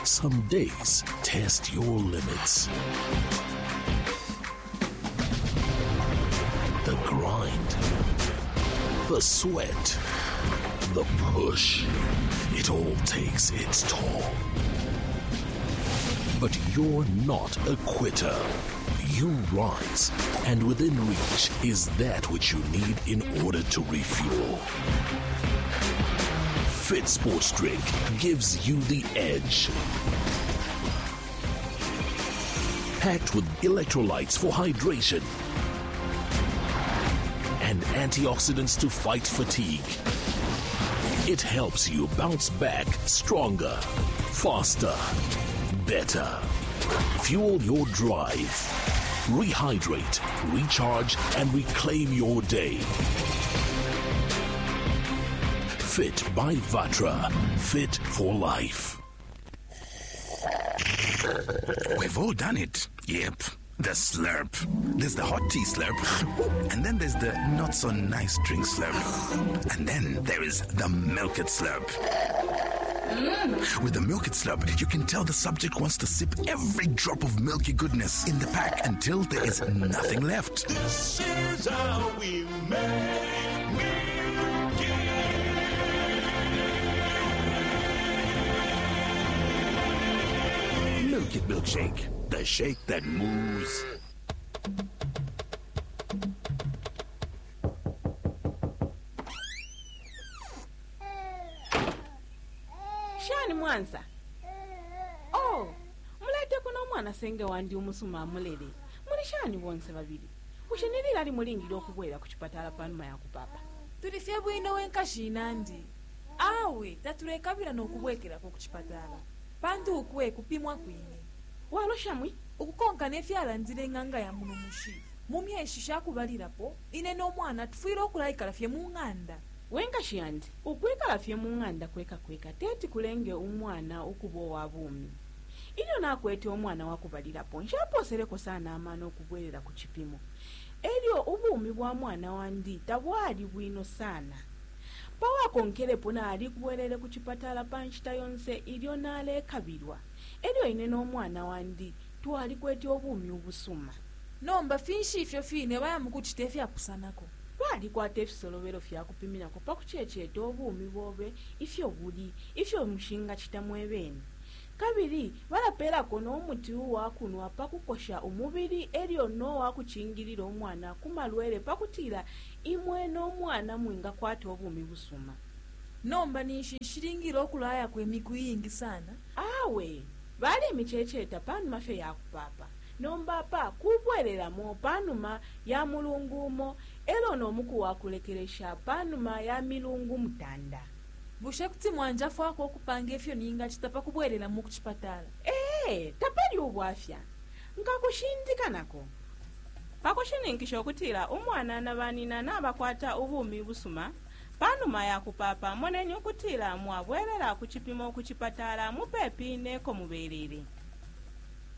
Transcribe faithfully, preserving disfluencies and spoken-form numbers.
Some days test your limits. The grind, the sweat, the push. It all takes its toll. But you're not a quitter. You rise, and within reach is that which you need in order to refuel. Fit Sports Drink gives you the edge. Packed with electrolytes for hydration and antioxidants to fight fatigue, it helps you bounce back stronger, faster, better. Fuel your drive. Rehydrate, recharge, and reclaim your day. Fit by Vatra. Fit for life. We've all done it. Yep. The slurp. There's the hot tea slurp. And then there's the not so nice drink slurp. And then there is the milk it slurp. Mm. With the Milk It Slurp, you can tell the subject wants to sip every drop of milky goodness in the pack until there is nothing left. This is how we make milk it. Milk It Milkshake, the shake that moves. Mwanza. Oh, mulete kuno mwana senge wandi umusuma amulere. Mulishani bonse babiri. Kushenirira ali mulingiro okubwera ku chipatala panuma ya kupapa. Tulifye bwino wenkashi nandi. Awe tatulekabira n'okubwekera ku chipatala. Pantu ukwe kupimwa kwine. Waloshamwi ukukonka nefyala nzire nganga ya muno mushi. Mumye eshisha kubalirapo ine n'omwana tufuira okulayikala fye mu nganda. Wenga shiyandi ukwekala fye mu nganda kweka kweka teti kulenge umwana ukubo wabumi. Ilyo nakwete omwana wakubalirapo nshaposereko sana amana okubwerera ku kipimo. Elyo ubumi bwa mwana wandi tabwali bwino sana. Pawa konkere pona ali kubwerere ku chipatala panchita yonse ilyo nale kabirwa. Elyo ine n'omwana wandi twali kwete obumi ubusuma. Nomba finshi ifyo fine baya mukuchitefya kusanako. Wali kwate efisolobero fyakupimira kupa kuchecheta obumi bwobe ifyo buli ifyo mushinga chitamwebeni. Kabiri balaperako n'omuti wakunwa pakukosha omubiri eryo no wakuchingirira omwana kumalwere pakutira imwe n'omwana mwinga kwate obumi busuma. Nomba nishishiringira okulaya kwemikuyingi sana. Awe bali michecheta panuma fe yakupapa. Nomba pa kubwerera mo panuma ya mulungumo elo nomuku wakulekeresha panuma ya milungu mutanda. Bushe kuti mwanja fwako okupanga efyo ninga chitapa kubwerera mu kuchipatala. Eh, tapali ubwafya. Nkakushindikana pakushiningisha okutira umwana nabanina nabakwata ubumi busuma panuma ya kupapa monenyo kutira mwabwerera ku kipimo ku chipatala mupepine ko muberere.